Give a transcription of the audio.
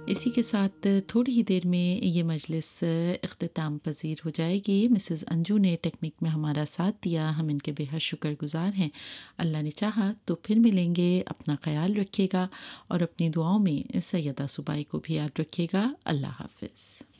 इसी के साथ थोड़ी ही देर में ये मजलिस इख्तिताम पज़ीर हो जाएगी। मिसेस अंजू ने टेक्निक में हमारा साथ दिया, हम इनके बेहद शुक्रगुज़ार हैं। अल्लाह ने चाहा तो फिर मिलेंगे। अपना ख़याल रखिएगा और अपनी दुआओं में सैयदा सुबाई को भी याद रखिएगा। अल्लाह हाफ़िज़।